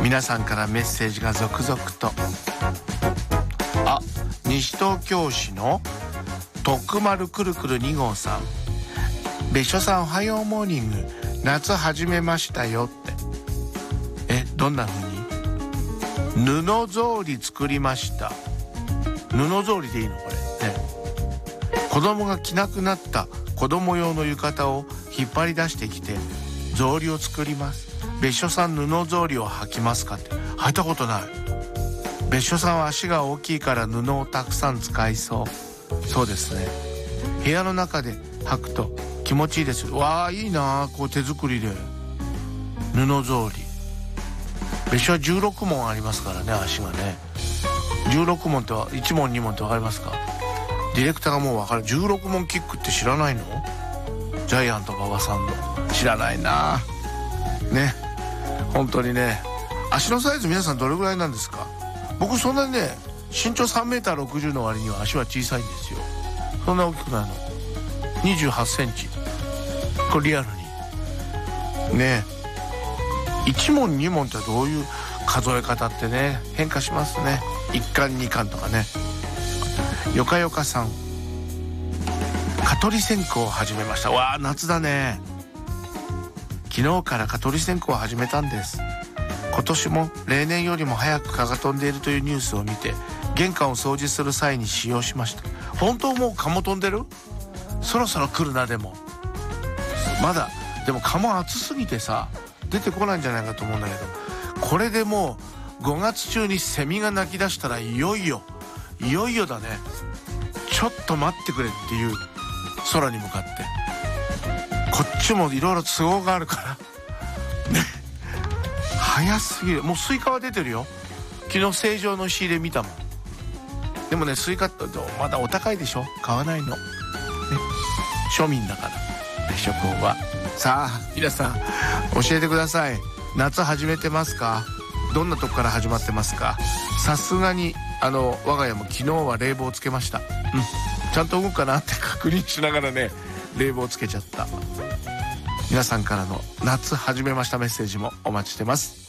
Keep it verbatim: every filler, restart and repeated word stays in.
皆さんからメッセージが続々と。あ、西東京市の徳丸くるくるに号さん、別所さんおはようモーニング、夏始めましたよって。え、どんな風に？布草履作りました。布草履でいいのこれね。子供が着なくなった子供用の浴衣を引っ張り出してきて草履を作ります。別所さん布草履を履きますかって。履いたことない。別所さんは足が大きいから布をたくさん使いそう。そうですね。部屋の中で履くと気持ちいいです。わあ、いいな、こう手作りで布草履。別所はじゅうろく問ありますからね、足がね。じゅうろく問ってはいち問に問って分かりますか？ディレクターがもう分かる。じゅうろく問キックって知らないの？ジャイアント馬場さんの。知らないなね。本当にね。足のサイズ皆さんどれぐらいなんですか？僕そんなにね、身長さんメーターろくじゅうの割には足は小さいんですよ。そんな大きくないの。にじゅうはちセンチ。これリアルにね。いち問に問ってどういう数え方ってね、変化しますね。いっかんにかんとかね。よかよかさん、蚊取り線香を始めました。わあ、夏だね。昨日から蚊取り線香を始めたんです。今年も例年よりも早く蚊が飛んでいるというニュースを見て、玄関を掃除する際に使用しました。本当もう蚊も飛んでる？そろそろ来るな。でもまだでも蚊も暑すぎてさ出てこないんじゃないかと思うんだけど、これでもうごがつ中にセミが鳴き出したらいよいよいよいよだね。ちょっと待ってくれっていう、空に向かってこっちもいろいろ都合があるからね。早すぎる。もうスイカは出てるよ。昨日成城の仕入れ見たもん。でもね、スイカってまだお高いでしょ。買わないのね。庶民だから別所君は。さあ皆さん教えてください。夏始めてますか？どんなとこから始まってますか？さすがにあの我が家も昨日は冷房つけました。うん、ちゃんと動くかなって確認しながらね、冷房つけちゃった。皆さんからの夏始めましたメッセージもお待ちしてます。